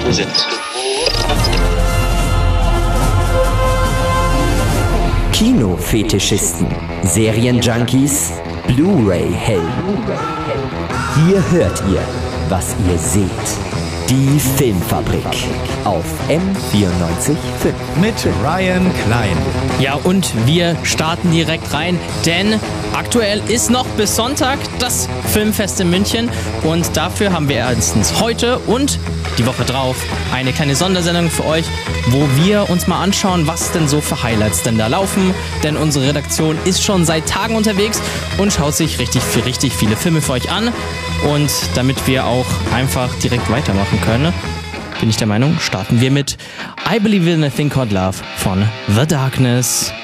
sind. Kinofetischisten, Serienjunkies, Blu-ray-Helden. Hier hört ihr, was ihr seht. Die Filmfabrik auf M94.5 mit Ryan Klein. Ja, und wir starten direkt rein, denn aktuell ist noch bis Sonntag das Filmfest in München und dafür haben wir erstens heute und die Woche drauf eine kleine Sondersendung für euch, wo wir uns mal anschauen, was denn so für Highlights denn da laufen, denn unsere Redaktion ist schon seit Tagen unterwegs und schaut sich richtig viele Filme für euch an. Und damit wir auch einfach direkt weitermachen können, bin ich der Meinung, starten wir mit I Believe in a Thing Called Love von The Darkness.